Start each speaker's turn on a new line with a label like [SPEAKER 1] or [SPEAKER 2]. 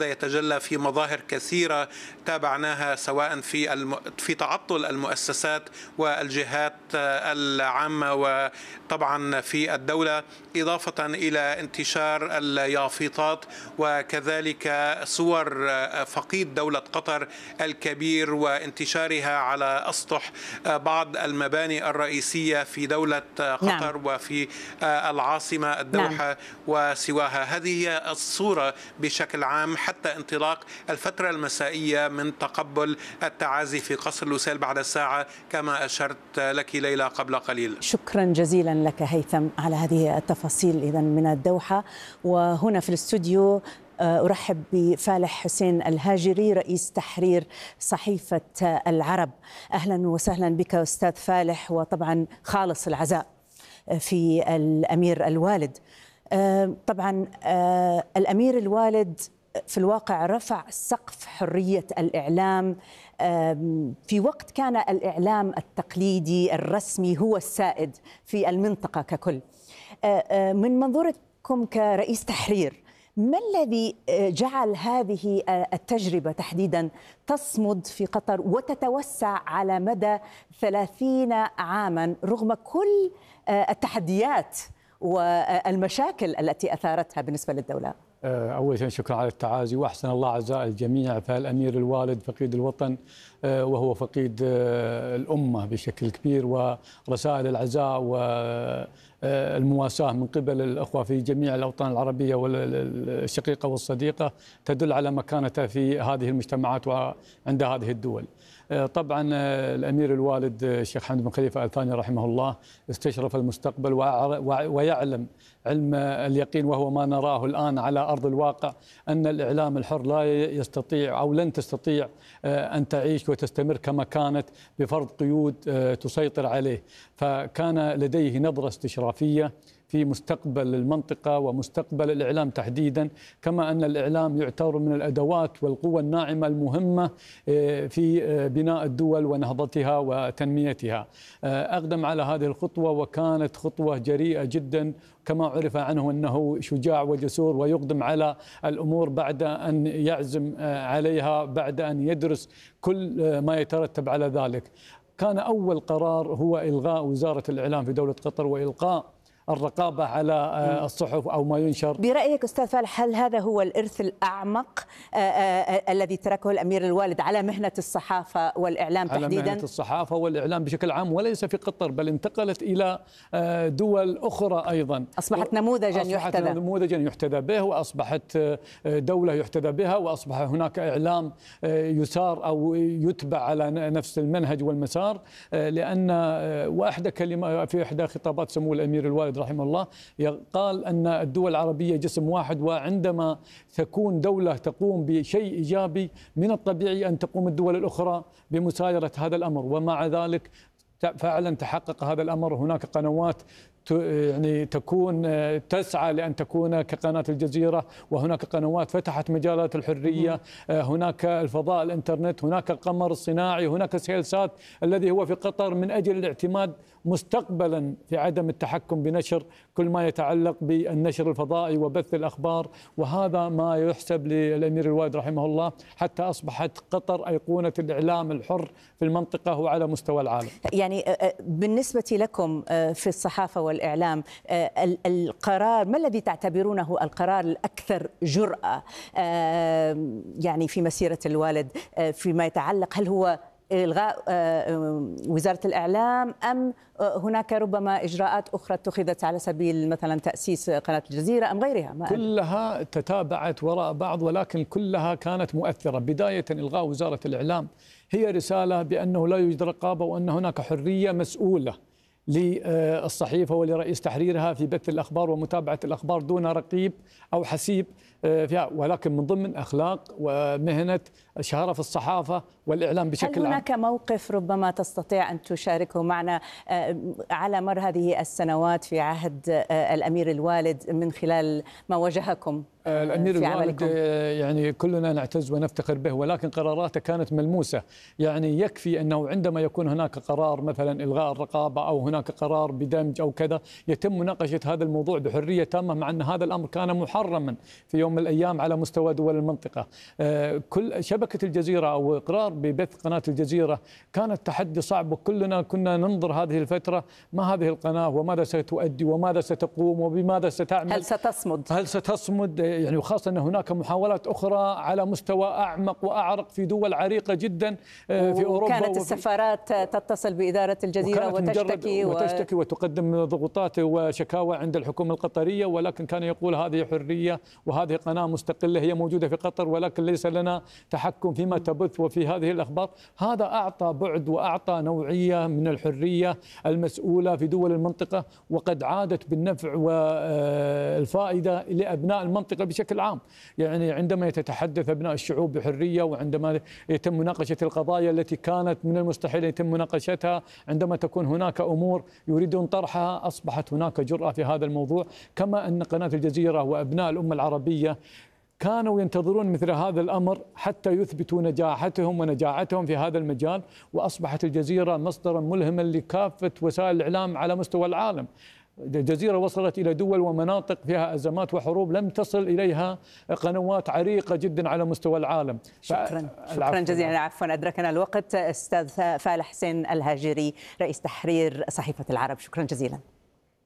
[SPEAKER 1] وهذا يتجلى في مظاهر كثيرة تابعناها، سواء في تعطل المؤسسات والجهات العامة وطبعا في الدولة، إضافة إلى انتشار اليافطات وكذلك صور فقيد دولة قطر الكبير وانتشارها على أسطح بعض المباني الرئيسية في دولة قطر وفي العاصمة الدوحة وسواها. هذه هي الصورة بشكل عام حتى انطلاق الفترة المسائية من تقبل التعازي في قصر لوسيل بعد ساعة كما أشرت لك ليلى قبل قليل.
[SPEAKER 2] شكرا جزيلا لك هيثم على هذه التفاصيل إذن من الدوحة. وهنا في الاستوديو أرحب بفالح حسين الهاجري رئيس تحرير صحيفة العرب. أهلا وسهلا بك أستاذ فالح، وطبعا خالص العزاء في الأمير الوالد. طبعا الأمير الوالد في الواقع رفع سقف حرية الإعلام في وقت كان الإعلام التقليدي الرسمي هو السائد في المنطقة ككل. من منظوركم كرئيس تحرير، ما الذي جعل هذه التجربة تحديدا تصمد في قطر وتتوسع على مدى 30 عاما رغم كل التحديات والمشاكل التي أثارتها بالنسبة للدولة؟
[SPEAKER 3] أول شيء شكرا على التعازي، وأحسن الله عزاء الجميع. فالأمير الوالد فقيد الوطن وهو فقيد الأمة بشكل كبير، ورسائل العزاء والمواساة من قبل الأخوة في جميع الأوطان العربية والشقيقة والصديقة تدل على مكانته في هذه المجتمعات وعند هذه الدول. طبعا الأمير الوالد الشيخ حمد بن خليفة آل ثاني رحمه الله استشرف المستقبل ويعلم علم اليقين، وهو ما نراه الآن على أرض الواقع، أن الإعلام الحر لا يستطيع أو لن تستطيع أن تعيش وتستمر كما كانت بفرض قيود تسيطر عليه. فكان لديه نظرة استشرافية في مستقبل المنطقة ومستقبل الإعلام تحديدا، كما أن الإعلام يعتبر من الأدوات والقوة الناعمة المهمة في بناء الدول ونهضتها وتنميتها. أقدم على هذه الخطوة وكانت خطوة جريئة جدا، كما عرف عنه أنه شجاع وجسور ويقدم على الأمور بعد أن يعزم عليها، بعد أن يدرس كل ما يترتب على ذلك. كان أول قرار هو إلغاء وزارة الإعلام في دولة قطر وإلقاء الرقابة على الصحف أو ما ينشر.
[SPEAKER 2] برأيك أستاذ فالح، هل هذا هو الإرث الأعمق الذي تركه الأمير الوالد على مهنة الصحافة والإعلام تحديدا؟
[SPEAKER 3] على مهنة الصحافة والإعلام بشكل عام، وليس في قطر بل انتقلت إلى دول أخرى أيضا.
[SPEAKER 2] أصبحت نموذجا يحتذى،
[SPEAKER 3] نموذجا يحتذى به، وأصبحت دولة يحتذى بها، وأصبح هناك إعلام يسار أو يتبع على نفس المنهج والمسار. لأن وأحدى كلمة في إحدى خطابات سمو الأمير الوالد رحمه الله قال أن الدول العربية جسم واحد، وعندما تكون دولة تقوم بشيء إيجابي من الطبيعي أن تقوم الدول الأخرى بمسايرة هذا الأمر، ومع ذلك فعلا تحقق هذا الأمر. هناك قنوات يعني تكون تسعى لأن تكون كقناة الجزيرة، وهناك قنوات فتحت مجالات الحرية، هناك الفضاء الإنترنت، هناك القمر الصناعي، هناك سيلسات الذي هو في قطر من أجل الاعتماد مستقبلا في عدم التحكم بنشر كل ما يتعلق بالنشر الفضائي وبث الأخبار. وهذا ما يحسب للأمير الوالد رحمه الله، حتى أصبحت قطر أيقونة الإعلام الحر في المنطقة وعلى مستوى العالم.
[SPEAKER 2] يعني بالنسبة لكم في الصحافة والإعلام، القرار ما الذي تعتبرونه القرار الأكثر جرأة يعني في مسيرة الوالد فيما يتعلق، هل هو إلغاء وزارة الإعلام أم هناك ربما إجراءات أخرى اتخذت على سبيل مثلا تأسيس قناة الجزيرة أم غيرها؟
[SPEAKER 3] كلها تتابعت وراء بعض، ولكن كلها كانت مؤثرة. بداية إلغاء وزارة الإعلام هي رسالة بأنه لا يوجد رقابة، وأن هناك حرية مسؤولة للصحيفة ولرئيس تحريرها في بث الأخبار ومتابعة الأخبار دون رقيب أو حسيب فيها، ولكن من ضمن أخلاق ومهنة شرف الصحافة والإعلام بشكل عام.
[SPEAKER 2] هل هناك موقف ربما تستطيع أن تشاركه معنا على مر هذه السنوات في عهد الأمير الوالد من خلال ما واجهكم
[SPEAKER 3] الأمير
[SPEAKER 2] في
[SPEAKER 3] الوالد
[SPEAKER 2] عملكم؟
[SPEAKER 3] يعني كلنا نعتز ونفتخر به، ولكن قراراته كانت ملموسة. يعني يكفي أنه عندما يكون هناك قرار مثلا إلغاء الرقابة أو هناك قرار بدمج أو كذا، يتم مناقشة هذا الموضوع بحرية تامة، مع أن هذا الأمر كان محرما في يوم من الأيام على مستوى دول المنطقة. كل شبكة الجزيرة أو إقرار ببث قناة الجزيرة كانت تحدي صعب، وكلنا كنا ننظر هذه الفترة ما هذه القناة وماذا ستؤدي وماذا ستقوم وبماذا ستعمل،
[SPEAKER 2] هل ستصمد
[SPEAKER 3] يعني، وخاصة أن هناك محاولات أخرى على مستوى أعمق وأعرق في دول عريقة جدا في أوروبا.
[SPEAKER 2] كانت السفارات تتصل بإدارة الجزيرة
[SPEAKER 3] وتشتكي وتقدم ضغوطات وشكاوى عند الحكومة القطرية، ولكن كان يقول هذه حرية وهذه قناة مستقلة هي موجودة في قطر، ولكن ليس لنا تحكم فيما تبث وفي هذه الأخبار. هذا أعطى بعد وأعطى نوعية من الحرية المسؤولة في دول المنطقة، وقد عادت بالنفع والفائدة لأبناء المنطقة بشكل عام. يعني عندما يتحدث أبناء الشعوب بحرية، وعندما يتم مناقشة القضايا التي كانت من المستحيل يتم مناقشتها، عندما تكون هناك أمور يريدون طرحها، أصبحت هناك جرأة في هذا الموضوع. كما أن قناة الجزيرة وأبناء الأمة العربية كانوا ينتظرون مثل هذا الأمر حتى يثبتوا نجاحتهم ونجاعتهم في هذا المجال، وأصبحت الجزيرة مصدرا ملهما لكافة وسائل الإعلام على مستوى العالم. الجزيرة وصلت إلى دول ومناطق فيها أزمات وحروب لم تصل إليها قنوات عريقة جدا على مستوى العالم.
[SPEAKER 2] شكرا جزيلا. عفوا أدركنا الوقت. أستاذ فالح حسين الهاجري، رئيس تحرير صحيفة العرب، شكرا جزيلا.